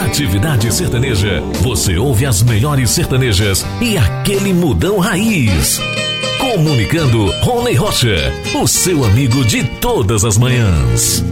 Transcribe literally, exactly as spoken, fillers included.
Atividade Sertaneja. Você ouve as melhores sertanejas e aquele mudão raiz. Comunicando, Rony Rocha, o seu amigo de todas as manhãs.